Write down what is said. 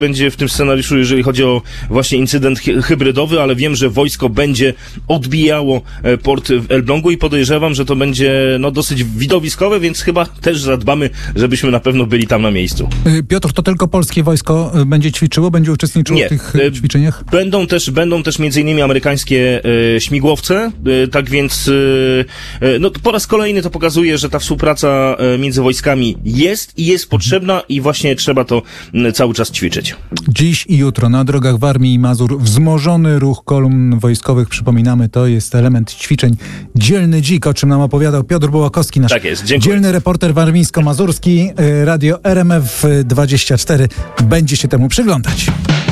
będzie w tym scenariuszu, jeżeli chodzi o właśnie incydent hybrydowy, ale wiem, że wojsko będzie odbijało port w Elblągu i podejrzewam, że to będzie dosyć widowiskowe, więc chyba też zadbamy, żebyśmy na pewno byli tam na miejscu. Piotr, to tylko polskie wojsko będzie ćwiczyło, będzie uczestniczyło w tych ćwiczeniach? Będą też między innymi amerykańskie śmigłowce, tak więc po raz kolejny to pokazuje, że ta współpraca między wojskami jest potrzebna i właśnie trzeba to cały czas ćwiczyć. Dziś i jutro na drogach Warmii i Mazur wzmożony ruch kolumn wojskowych. Przypominamy, to jest element ćwiczeń Dzielny Dzik, o czym nam opowiadał Piotr Bułakowski, nasz dzielny reporter warmińsko-mazurski. Radio RMF 24 będzie się temu przyglądać.